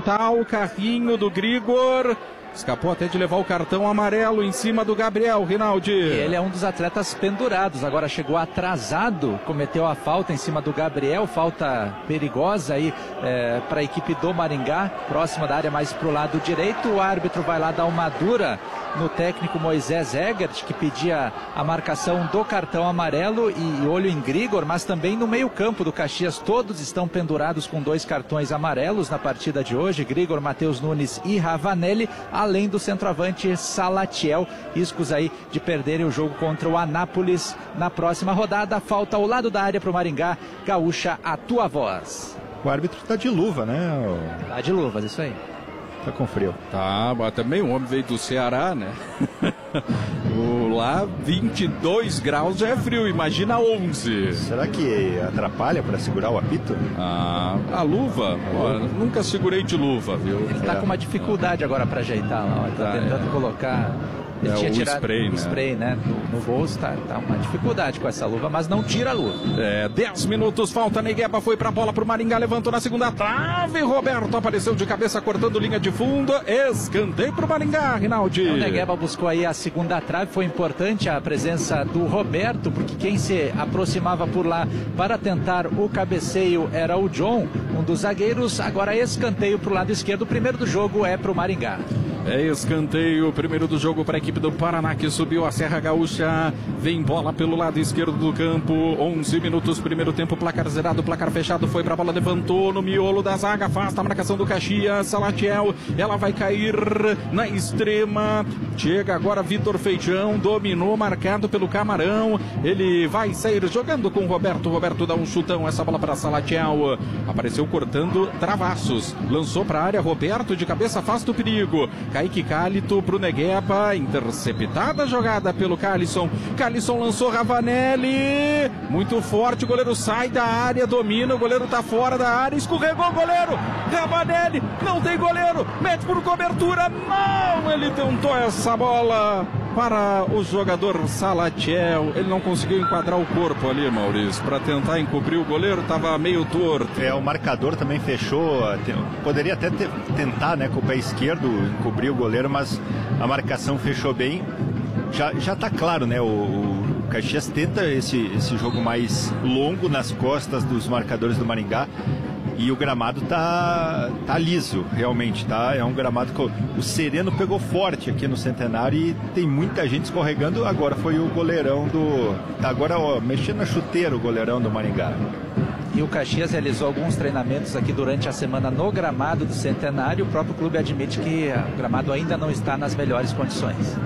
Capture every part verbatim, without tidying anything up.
frontal, carrinho do Grigor. Escapou até de levar o cartão amarelo em cima do Gabriel, Rinaldi. Ele é um dos atletas pendurados, agora chegou atrasado, cometeu a falta em cima do Gabriel, falta perigosa aí é, para a equipe do Maringá, próxima da área mais para o lado direito. O árbitro vai lá dar uma dura no técnico Moisés Egert, que pedia a marcação do cartão amarelo, e olho em Grigor, mas também no meio campo do Caxias, todos estão pendurados com dois cartões amarelos na partida de hoje, Grigor, Matheus Nunes e Ravanelli, além do centroavante Salatiel, riscos aí de perderem o jogo contra o Anápolis na próxima rodada. Falta ao lado da área para o Maringá. Gaúcha, a tua voz. O árbitro está de luva, né? Tá de luvas, isso aí. Tá com frio. Tá, mas também o homem veio do Ceará, né? o, lá vinte e dois graus já é frio, imagina onze. Será que atrapalha para segurar o apito? Ah, a luva? Ó, nunca segurei de luva, viu? Ele tá É. com uma dificuldade agora para ajeitar lá, ó. Tá, Tá, tentando é. colocar. Ele É, tinha o tirado spray, o né? spray, né? No, no bolso, tá, tá uma dificuldade com essa luva, mas não tira a luva. É, dez minutos, falta, Negueba foi pra bola pro Maringá, levantou na segunda trave, Roberto apareceu de cabeça cortando linha de fundo, escanteio pro Maringá, Rinaldi. O Negueba buscou aí a segunda trave, foi importante a presença do Roberto, porque quem se aproximava por lá para tentar o cabeceio era o John, um dos zagueiros. Agora escanteio pro lado esquerdo, o primeiro do jogo é pro Maringá. É escanteio, primeiro do jogo para a equipe do Paraná, que subiu a Serra Gaúcha. Vem bola pelo lado esquerdo do campo. onze minutos, primeiro tempo, placar zerado, placar fechado. Foi para a bola, levantou no miolo da zaga, afasta a marcação do Caxias. Salatiel, ela vai cair na extrema. Chega agora Vitor Feijão, dominou, marcado pelo Camarão. Ele vai sair jogando com o Roberto. Roberto dá um chutão, essa bola para Salatiel. Apareceu cortando travassos. Lançou para a área, Roberto de cabeça afasta o perigo. Kaique Cálito pro Negueba, interceptada a jogada pelo Calisson. Calisson lançou Ravanelli, muito forte, o goleiro sai da área, domina, o goleiro tá fora da área, escorregou o goleiro, Ravanelli, não tem goleiro, mete por cobertura, não, ele tentou essa bola para o jogador Salatiel, ele não conseguiu enquadrar o corpo ali, Maurício, para tentar encobrir o goleiro, tava meio torto. É, o marcador também fechou, poderia até ter, tentar, né, com o pé esquerdo encobrir o goleiro, mas a marcação fechou bem. Já, já tá claro, né, o, o Caxias tenta esse, esse jogo mais longo nas costas dos marcadores do Maringá. E o gramado tá, tá liso, realmente, tá? É um gramado que o Sereno pegou forte aqui no Centenário e tem muita gente escorregando. Agora foi o goleirão do... Tá agora, ó, mexendo na chuteira o goleirão do Maringá. E o Caxias realizou alguns treinamentos aqui durante a semana no gramado do Centenário. O próprio clube admite que o gramado ainda não está nas melhores condições.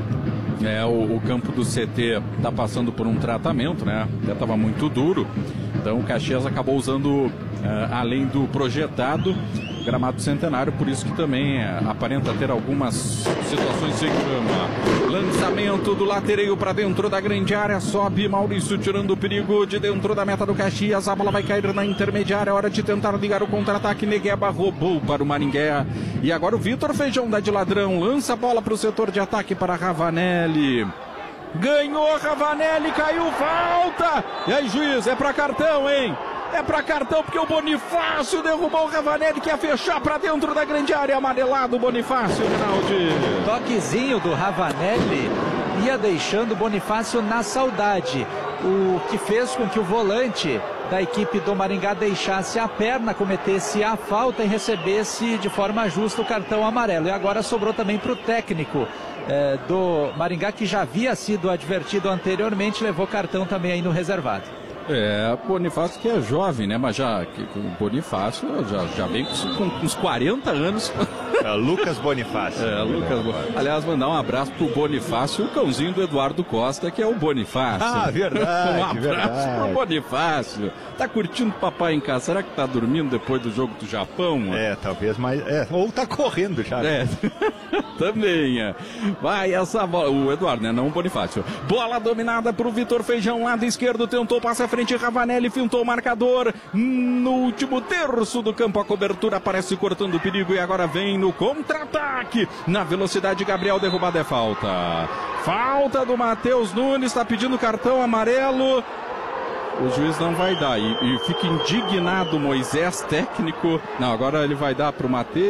É, o, o campo do C T está passando por um tratamento, né? Já estava muito duro. Então o Caxias acabou usando, uh, além do projetado, o gramado Centenário, por isso que também uh, aparenta ter algumas situações sem cama. Lançamento do latereio para dentro da grande área, sobe Maurício tirando o perigo de dentro da meta do Caxias, a bola vai cair na intermediária, hora de tentar ligar o contra-ataque, Negueba roubou para o Maringá. E agora o Vitor Feijão dá de ladrão, lança a bola para o setor de ataque para Ravanelli. Ganhou Ravanelli, caiu, falta! E aí, juiz, é pra cartão, hein? É pra cartão porque o Bonifácio derrubou o Ravanelli, que ia fechar pra dentro da grande área, amarelado o Bonifácio, Rinaldi. Toquezinho do Ravanelli ia deixando o Bonifácio na saudade, o que fez com que o volante da equipe do Maringá deixasse a perna, cometesse a falta e recebesse de forma justa o cartão amarelo. E agora sobrou também para o técnico é, do Maringá, que já havia sido advertido anteriormente, levou cartão também aí no reservado. É, Bonifácio que é jovem, né? Mas já, que, o Bonifácio já, já vem com, com uns quarenta anos. É, Lucas Bonifácio. É, Lucas Bonifácio. Aliás, mandar um abraço pro Bonifácio, o cãozinho do Eduardo Costa, que é o Bonifácio. Ah, verdade, um abraço verdade. pro Bonifácio. Tá curtindo o papai em casa? Será que tá dormindo depois do jogo do Japão? É, talvez, mas... É, ou tá correndo já. É, também. É. Vai essa bola. O Eduardo, né? Não o Bonifácio. Bola dominada pro Vitor Feijão, lado esquerdo, tentou passar à frente, Ravanelli fintou o marcador. No último terço do campo, a cobertura aparece cortando o perigo e agora vem no contra-ataque. Na velocidade, Gabriel, derrubada é falta. Falta do Matheus Nunes, está pedindo cartão amarelo. O juiz não vai dar. E, e fica indignado Moisés, técnico. Não, agora ele vai dar para o Matheus.